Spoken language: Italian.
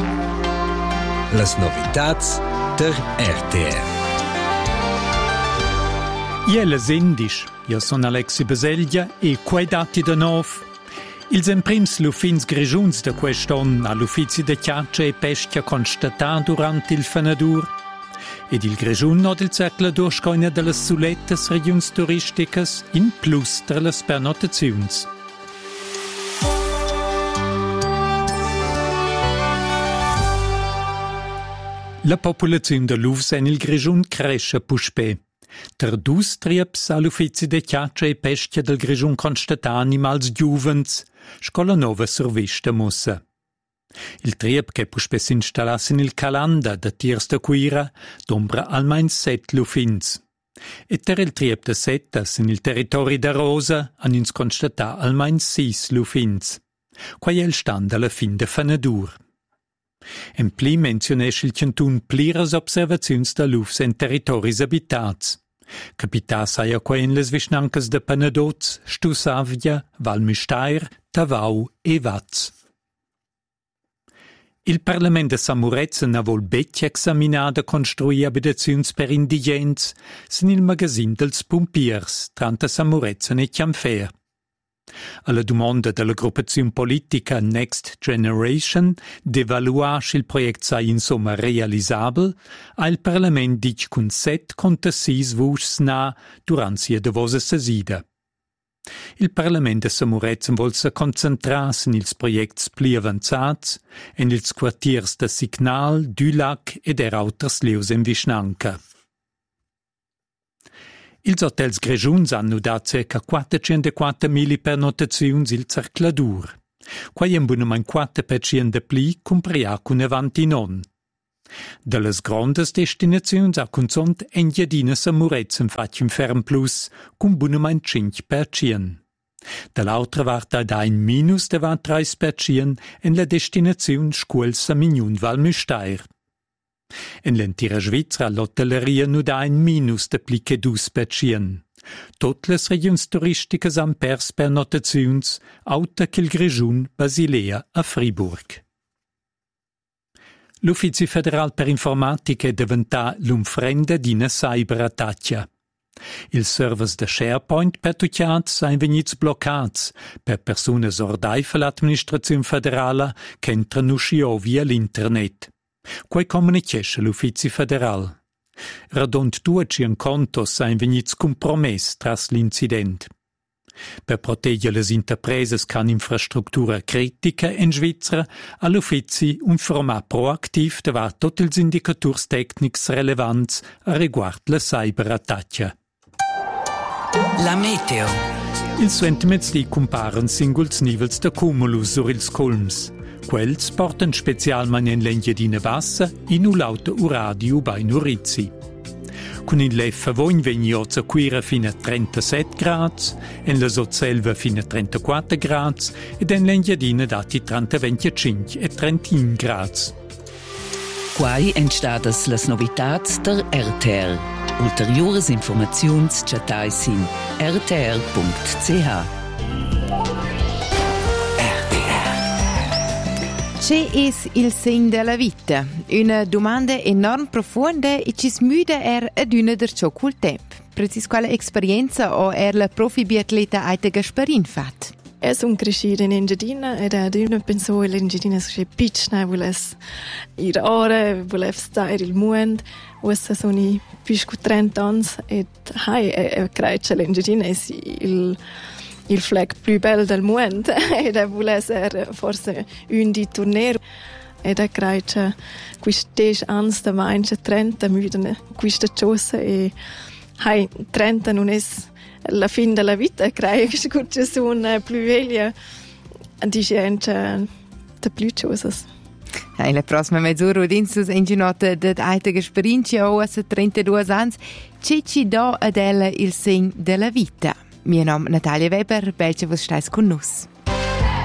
Las novitats der RTR. Ie las indisch, io son Alexi Baseglia e quei dati da nov. Ils emprims l'uffins grigiuns da quest'on all'uffizi de chiaccia e pesca constatà durant il fanadur. Ed il grigiun no del cerclador scoina delle sulettas regions turisticas in plus tra las pernotaziuns. La popolazione de l'Uvs en il grigiun cresce puspè. Ter dus trieps all'uffizi de chiaccia e pesca del grigiun constatà animals giuvens, scola nova survista mussa. Il triep che puspè s'installasse nel calanda da tiers da cuira, d'ombra almain 7 lufins. E ter il triep de settas in il territori da Rosa han ins constatà almain 6 lufins. Quai el stand alla fin de fanadur. En pli mentionesce il cantun pliras observaziuns da lufs en territoris abitats. Capità saia quai en les vischnancas de Panadoz, Stusavia, Valmüstair, Tavau e Vaz. Il Parlament de Samurezza ha vol becch examinada construir abitaziuns per indigents sin il magasin dels Pumpiers, tranta Samurezza e Chiamfer. Alla domanda della gruppazione politica Next Generation d'evaluare se il progetto sia insomma realizzabile, ha il Parlamento dice con 7 contro 6 voci na durante sia devosa sesida. Il Parlamento de Samurezza vuol se concentrarsi nels progetti più avanzati e nels quartiers de Signal, Dulac ed auters leus in Vischnanca. Ils hotels grigiuns hanno dat circa 404.000 pernotaziuns il cercladur. Quai embunamein 4% de pli cumpria cun avanti non. De les grandes destinaziuns a consont engiadina Samurezza fatg un ferm plus cun bunamein 5%. De l'altra varta da in minus de 3% en la destinaziun Scuolsa Mignon Valmüstair. En l'entira Svizra l'hotelleria nu da in minus de pli che 2%. Tot les regions turisticas han pers pernotaziuns, auta che il grigiun Basilea a Friburg. L'Uffizi Federal per Informatica è diventà l'umfrenda d'ina cyberattacca. Il service de SharePoint per tucciats sain vegnits bloccats per persunas ordai per l'administrazione federale che entrano uscio via l'internet. Quai comunicesce l'Uffizi Federal. Radont 200 contos sain vegnits compromess tras l'incident. Per proteggere les interpreses can infrastruttura critica in Svizra, all'Uffizi un format proactiv davar tots ils indicators tecnics relevants a riguard la cyberattacca. La meteo. Ils sentiments di comparan singuls nivels de cumulus sur ils colms. Quels porten specialmein in l'Engiadina Bassa in ulauta uradio bei Nurizzi. Con in leffa voin vegniozza cuira fino a 37 gradi, en la Sotselva fino a 34 gradi ed en l'Engiadina dati 25 e 31 gradi. Quai entstadas las novitats der RTR. Ulteriores informaziuns chatais in rtr.ch. Che es il segno della vita? Una domanda enorm profonda e ci smuda ad una der ciò col tempo. Precis quale esperienza o la profi biatleta Aita Gasparin fat? Sono cresciuta in Engiadina ed una pensò che l'Engiadina sia piccola, voleva ir ora, voleva stare il mondo. Ora sono più di 30 anni e credo che l'Engiadina è il flag più bello del mondo ed vuole essere forse un di tornare ed credo che questi 10 anni da mangia 30 muoiono questa cosa e 30 non è la fine della vita, credo che sono più veglia di gente da più cose. La prossima mezz'ora d'insus in ginota d'Aita Gasparin ci ho 32 anni ci dà ad ella il segno della vita. Mio nome è Natalia Weber, belce vos stais con nus.